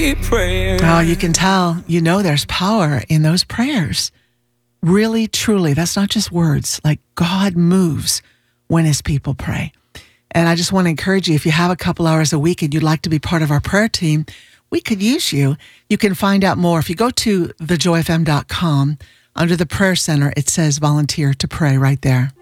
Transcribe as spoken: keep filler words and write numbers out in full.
Oh, you can tell, you know, there's power in those prayers. Really, truly, that's not just words. Like, God moves when his people pray. And I just want to encourage you, if you have a couple hours a week and you'd like to be part of our prayer team, we could use you. You can find out more. If you go to the joy f m dot com, under the prayer center, it says volunteer to pray right there.